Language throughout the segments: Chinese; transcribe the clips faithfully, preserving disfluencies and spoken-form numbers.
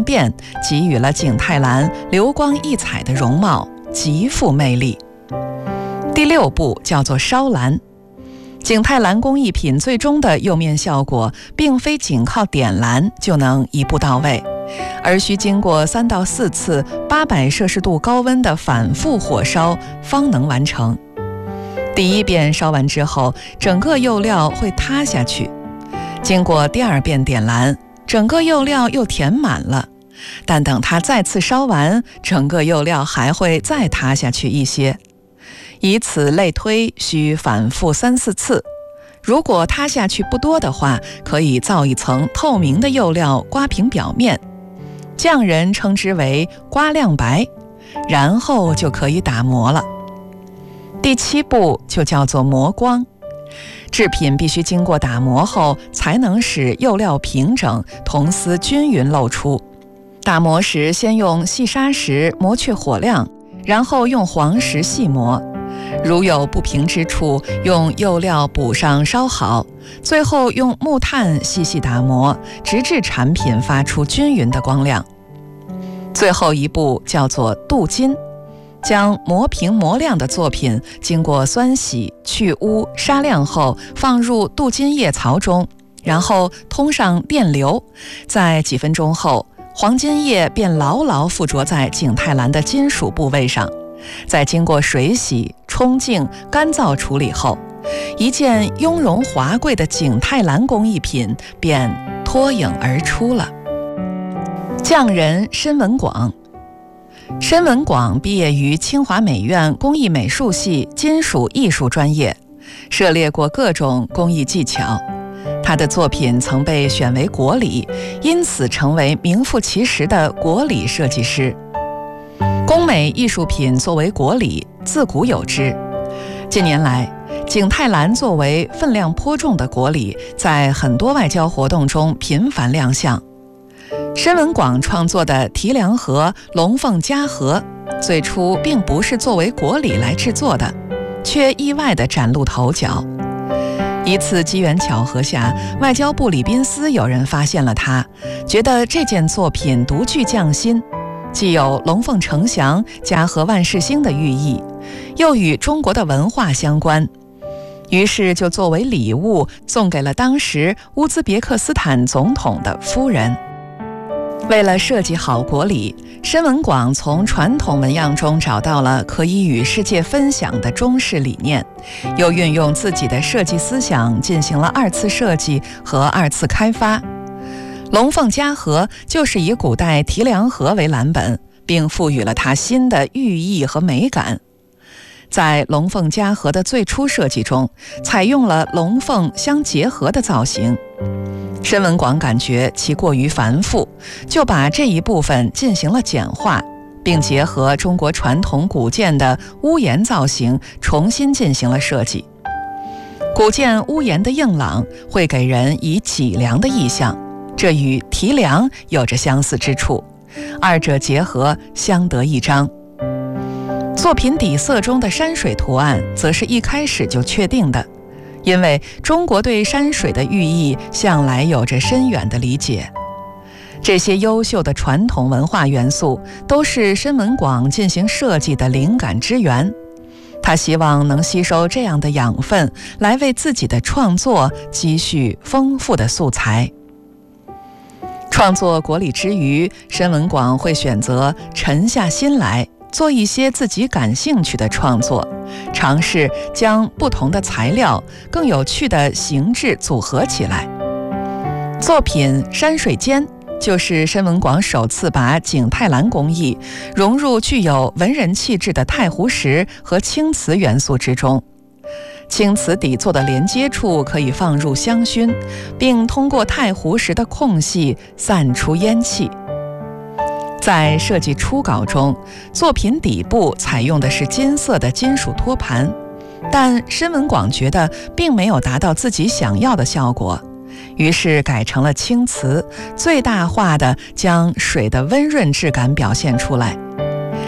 变，给予了景泰蓝流光溢彩的容貌，极富魅力。第六步叫做烧蓝。景泰蓝工艺品最终的釉面效果，并非仅靠点蓝就能一步到位，而需经过三到四次八百摄氏度高温的反复火烧，方能完成。第一遍烧完之后，整个釉料会塌下去，经过第二遍点蓝，整个釉料又填满了，但等它再次烧完，整个釉料还会再塌下去一些。以此类推，需反复三四次。如果塌下去不多的话，可以造一层透明的釉料刮平表面，匠人称之为刮亮白，然后就可以打磨了。第七步就叫做磨光。制品必须经过打磨后，才能使釉料平整，铜丝均匀露出。打磨时先用细砂石磨去火亮，然后用黄石细磨，如有不平之处，用釉料补上烧好，最后用木炭细细打磨，直至产品发出均匀的光亮。最后一步叫做镀金，将磨平磨亮的作品经过酸洗、去污、砂亮后，放入镀金液槽中，然后通上电流，在几分钟后，黄金液便牢牢附着在景泰蓝的金属部位上。再经过水洗、冲净、干燥处理后，一件雍容华贵的景泰蓝工艺品便脱颖而出了。匠人申文广。申文广毕业于清华美院工艺美术系金属艺术专业，涉猎过各种工艺技巧。他的作品曾被选为国礼，因此成为名副其实的国礼设计师。工美艺术品作为国礼，自古有之。近年来，景泰蓝作为分量颇重的国礼，在很多外交活动中频繁亮相。申文广创作的提梁盒、龙凤夹盒，最初并不是作为国礼来制作的，却意外地崭露头角。一次机缘巧合下，外交部礼宾司有人发现了它，觉得这件作品独具匠心，既有龙凤呈祥、家和万事兴的寓意，又与中国的文化相关，于是就作为礼物送给了当时乌兹别克斯坦总统的夫人。为了设计好国礼，申文广从传统纹样中找到了可以与世界分享的中式理念，又运用自己的设计思想进行了二次设计和二次开发。龙凤夹盒就是以古代提梁盒为蓝本，并赋予了它新的寓意和美感。在龙凤夹盒的最初设计中，采用了龙凤相结合的造型。申文广感觉其过于繁复，就把这一部分进行了简化，并结合中国传统古建的屋檐造型重新进行了设计。古建屋檐的硬朗会给人以脊梁的意象，这与提梁有着相似之处，二者结合相得益彰。作品底色中的山水图案则是一开始就确定的，因为中国对山水的寓意向来有着深远的理解。这些优秀的传统文化元素都是申文广进行设计的灵感之源，他希望能吸收这样的养分，来为自己的创作积蓄丰富的素材。创作国礼之余，申文广会选择沉下心来做一些自己感兴趣的创作，尝试将不同的材料更有趣的形制组合起来。作品《山水间》就是申文广首次把景泰蓝工艺融入具有文人气质的太湖石和青瓷元素之中。青瓷底座的连接处可以放入香薰，并通过太湖石的空隙散出烟气。在设计初稿中，作品底部采用的是金色的金属托盘，但申文广觉得并没有达到自己想要的效果，于是改成了青瓷，最大化地将水的温润质感表现出来。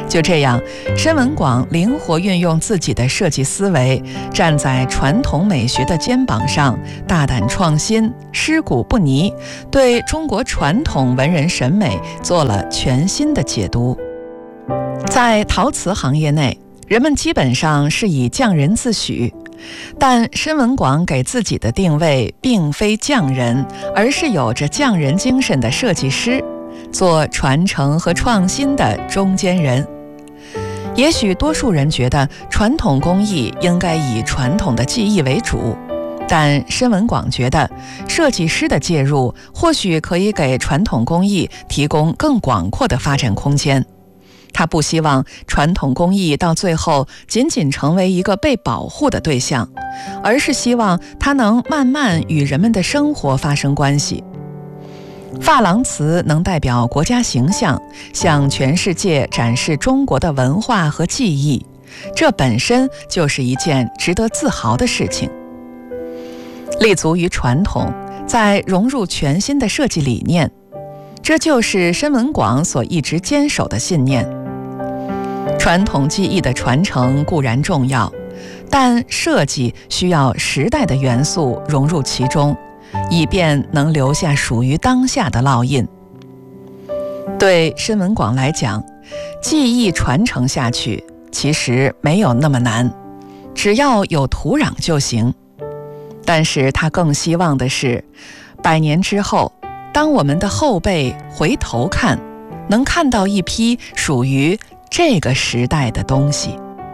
就这样，申文广灵活运用自己的设计思维，站在传统美学的肩膀上，大胆创新，尸骨不泥，对中国传统文人审美做了全新的解读。在陶瓷行业内，人们基本上是以匠人自诩，但申文广给自己的定位并非匠人，而是有着匠人精神的设计师，做传承和创新的中间人。也许多数人觉得传统工艺应该以传统的技艺为主，但申文广觉得设计师的介入或许可以给传统工艺提供更广阔的发展空间。他不希望传统工艺到最后仅仅成为一个被保护的对象，而是希望它能慢慢与人们的生活发生关系。珐琅瓷能代表国家形象，向全世界展示中国的文化和技艺，这本身就是一件值得自豪的事情。立足于传统，再融入全新的设计理念，这就是申文广所一直坚守的信念。传统技艺的传承固然重要，但设计需要时代的元素融入其中，以便能留下属于当下的烙印。对申文广来讲，技艺传承下去其实没有那么难，只要有土壤就行。但是他更希望的是，百年之后，当我们的后辈回头看，能看到一批属于这个时代的东西。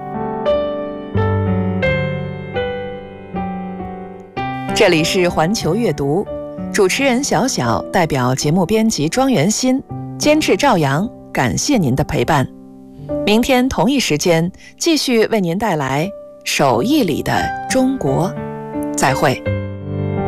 这里是环球阅读，主持人小小代表节目编辑庄元新，监制赵阳，感谢您的陪伴。明天同一时间继续为您带来手艺里的中国，再会。